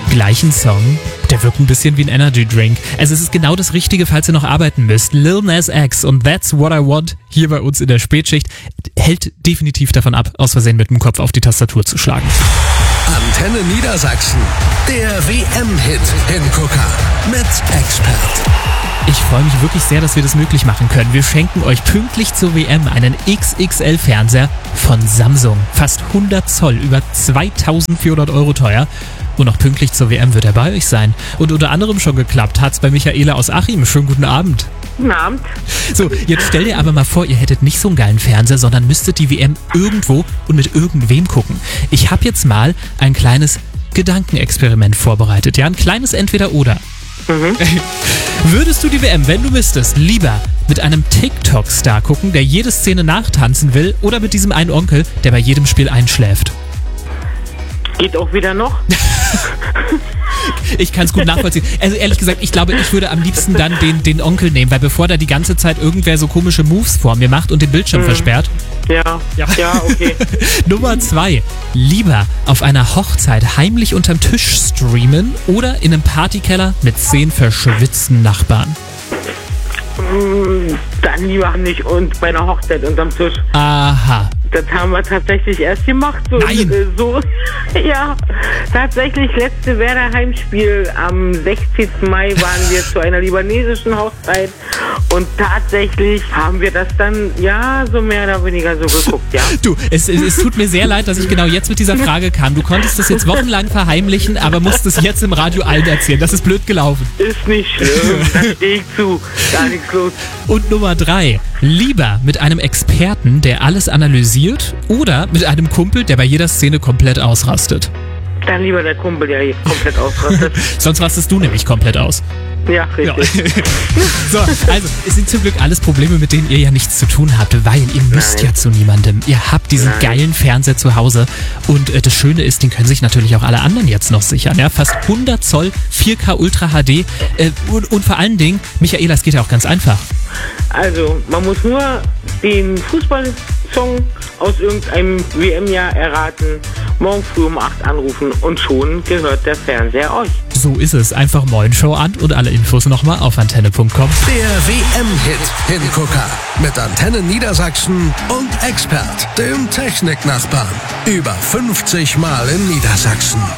gleichen Song. Der wirkt ein bisschen wie ein Energy Drink. Also es ist genau das Richtige, falls ihr noch arbeiten müsst. Lil Nas X und That's What I Want hier bei uns in der Spätschicht hält definitiv davon ab, aus Versehen mit dem Kopf auf die Tastatur zu schlagen. Antenne Niedersachsen, der WM-Hit-Hingucker mit Expert. Ich freue mich wirklich sehr, dass wir das möglich machen können. Wir schenken euch pünktlich zur WM einen XXL-Fernseher von Samsung. Fast 100 Zoll, über 2.400 Euro teuer. Und noch pünktlich zur WM wird er bei euch sein. Und unter anderem schon geklappt hat's bei Michaela aus Achim. Schönen guten Abend. Guten Abend. So, jetzt stell dir aber mal vor, ihr hättet nicht so einen geilen Fernseher, sondern müsstet die WM irgendwo und mit irgendwem gucken. Ich habe jetzt mal ein kleines Gedankenexperiment vorbereitet. Ja, ein kleines Entweder-Oder. Würdest du die WM, wenn du müsstest, lieber mit einem TikTok-Star gucken, der jede Szene nachtanzen will, oder mit diesem einen Onkel, der bei jedem Spiel einschläft? Geht auch wieder noch? Ich kann es gut nachvollziehen. Also ehrlich gesagt, ich glaube, ich würde am liebsten dann den Onkel nehmen, weil bevor da die ganze Zeit irgendwer so komische Moves vor mir macht und den Bildschirm versperrt. Ja, okay. Nummer 2. Lieber auf einer Hochzeit heimlich unterm Tisch streamen oder in einem Partykeller mit 10 verschwitzten Nachbarn? Dann lieber nicht und bei einer Hochzeit unterm Tisch. Aha. Das haben wir tatsächlich erst gemacht. Nein. Ja, tatsächlich, letzte Werder Heimspiel am 16. Mai waren wir zu einer libanesischen Hochzeit und tatsächlich haben wir das dann, ja, so mehr oder weniger so geguckt, ja. Du, es tut mir sehr leid, dass ich genau jetzt mit dieser Frage kam. Du konntest das jetzt wochenlang verheimlichen, aber musst es jetzt im Radio allen erzählen. Das ist blöd gelaufen. Ist nicht schlimm, da stehe ich zu. Gar nichts los. Und Nummer 3. Lieber mit einem Experten, der alles analysiert, oder mit einem Kumpel, der bei jeder Szene komplett ausrastet? Dann lieber der Kumpel, der hier komplett ausrastet. Sonst rastest du nämlich komplett aus. Ja, richtig. Ja. So, also es sind zum Glück alles Probleme, mit denen ihr ja nichts zu tun habt, weil ihr müsst ja zu niemandem. Ihr habt diesen geilen Fernseher zu Hause und das Schöne ist, den können sich natürlich auch alle anderen jetzt noch sichern. Ja? Fast 100 Zoll, 4K Ultra HD und vor allen Dingen, Michaela, es geht ja auch ganz einfach. Also, man muss nur den Fußballsong aus irgendeinem WM-Jahr erraten, morgen früh um 8 anrufen und schon gehört der Fernseher euch. So ist es. Einfach Moin Show an und alle Infos nochmal auf antenne.com. Der WM-Hit-Hingucker mit Antenne Niedersachsen und Expert, dem Techniknachbarn. Über 50 Mal in Niedersachsen.